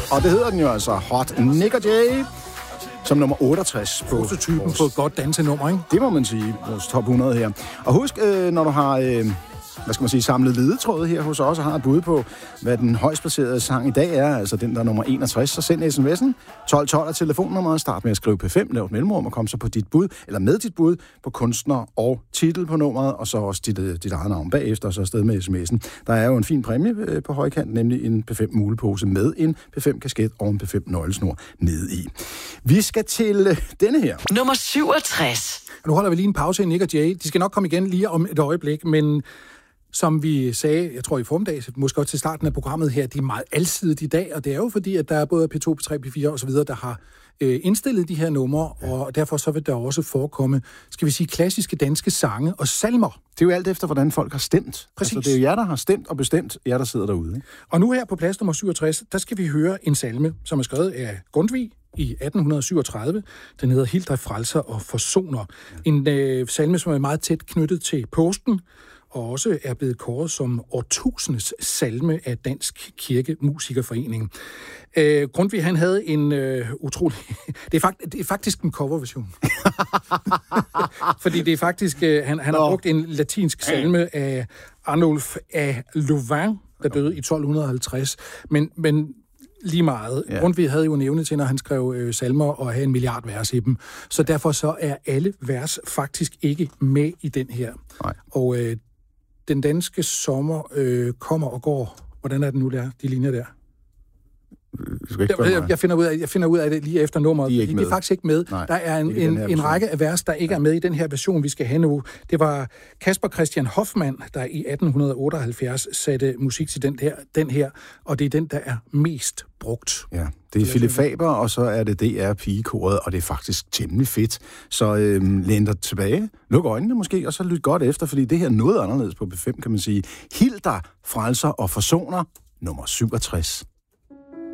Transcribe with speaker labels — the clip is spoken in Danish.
Speaker 1: Og det hedder den jo altså Hot Nick og Jay, som nummer 68 på
Speaker 2: prototypen på et godt dansenummer, ikke?
Speaker 1: Det må man sige, vores top 100 her. Og husk, når du har samlet ledetråde her hos os og har et bud på, hvad den højst placerede sang i dag er, altså den, der er nummer 61, så send sms'en 1212 af telefonnummeret, start med at skrive P5, lav et mellemrum og kom så på dit bud, eller med dit bud på kunstner og titel på nummeret, og så også dit eget navn bagefter, og så afsted med sms'en. Der er jo en fin præmie på højkant, nemlig en P5 mulepose med en P5 kasket og en P5 nøglesnor nede i. Vi skal til denne her.
Speaker 3: Nummer 67.
Speaker 2: Nu holder vi lige en pause i Nick og Jay. De skal nok komme igen lige om et øjeblik, men som vi sagde, jeg tror i formiddag, måske også til starten af programmet her, de er meget alsidige i dag, og det er jo fordi, at der er både P2, P3, P4 og så videre, der har indstillet de her numre, og derfor så vil der også forekomme, skal vi sige, klassiske danske sange og salmer.
Speaker 1: Det er jo alt efter, hvordan folk har stemt.
Speaker 2: Præcis.
Speaker 1: Altså, det er jo jer, der har stemt og bestemt, jer, der sidder derude. Ikke?
Speaker 2: Og nu her på plads nummer 67, der skal vi høre en salme, som er skrevet af Grundtvig i 1837. Den hedder Hil dig frelser og forsoner. En salme, som er meget tæt knyttet til påsken, og også er blevet kåret som årtusindets salme af Dansk Kirkemusikerforening. Grundtvig, han havde en utrolig... Det er faktisk en coverversion. Fordi det er faktisk... Han har brugt en latinsk salme af Arnulf af Louvain, der døde i 1250. Men lige meget. Ja. Grundtvig havde jo en evne til, når han skrev salmer, og have 1 milliard vers i dem. Så derfor så er alle vers faktisk ikke med i den her.
Speaker 1: Nej.
Speaker 2: Og den danske sommer kommer og går. Hvordan er den nu der, de linjer der? Jeg finder ud af det lige efter nummeret. De er faktisk ikke med. Nej, der er en række af vers, der ikke er med i den her version, vi skal have nu. Det var Kasper Christian Hoffmann, der i 1878 satte musik til den her, og det er den, der er mest brugt.
Speaker 1: Ja, det er Philip Faber, og så er det DR Pigekoret, og det er faktisk temmelig fedt. Så læn dig tilbage, luk øjnene måske, og så lyt godt efter, fordi det her er noget anderledes på B5, kan man sige. Hil dig frelser og forsoner, nummer 67.